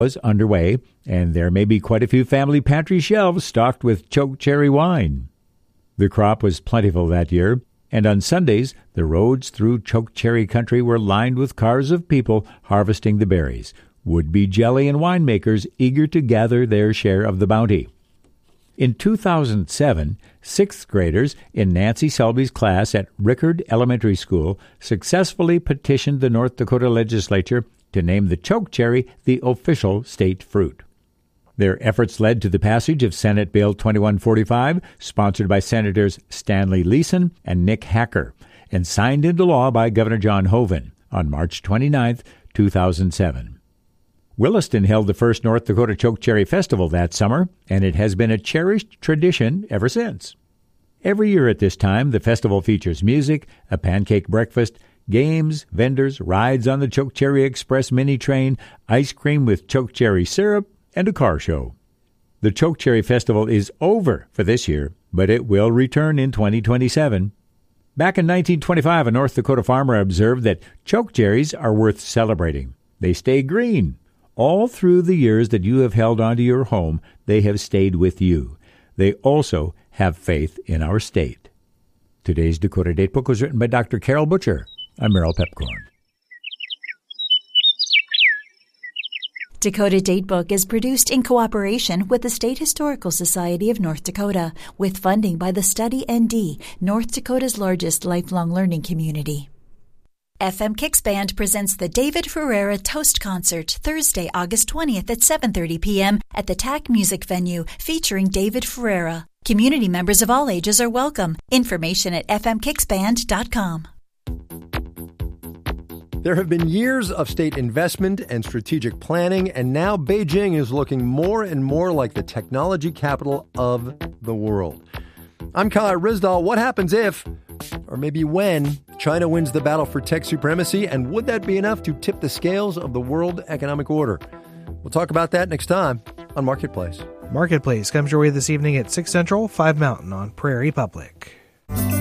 was underway, and there may be quite a few family pantry shelves stocked with choke cherry wine. The crop was plentiful that year, and on Sundays, the roads through choke cherry country were lined with cars of people harvesting the berries, would-be jelly and winemakers eager to gather their share of the bounty. In 2007, sixth graders in Nancy Selby's class at Rickard Elementary School successfully petitioned the North Dakota legislature to name the choke cherry the official state fruit. Their efforts led to the passage of Senate Bill 2145, sponsored by Senators Stanley Leeson and Nick Hacker, and signed into law by Governor John Hoeven on March 29, 2007. Williston held the first North Dakota Choke Cherry Festival that summer, and it has been a cherished tradition ever since. Every year at this time, the festival features music, a pancake breakfast, games, vendors, rides on the Choke Cherry Express mini train, ice cream with choke cherry syrup, and a car show. The Choke Cherry Festival is over for this year, but it will return in 2027. Back in 1925, a North Dakota farmer observed that choke cherries are worth celebrating. They stay green. All through the years that you have held onto your home, they have stayed with you. They also have faith in our state. Today's Dakota Datebook was written by Dr. Carol Butcher. I'm Merrill Pepcorn. Dakota Datebook is produced in cooperation with the State Historical Society of North Dakota, with funding by the Study ND, North Dakota's largest lifelong learning community. FM Kicks Band presents the David Ferreira Toast Concert Thursday, August 20th at 7:30 p.m. at the TAC Music Venue, featuring David Ferreira. Community members of all ages are welcome. Information at fmkicksband.com. There have been years of state investment and strategic planning, and now Beijing is looking more and more like the technology capital of the world. I'm Kyle Rizdal. What happens if, or maybe when, China wins the battle for tech supremacy, and would that be enough to tip the scales of the world economic order? We'll talk about that next time on Marketplace. Marketplace comes your way this evening at 6 Central, 5 Mountain on Prairie Public.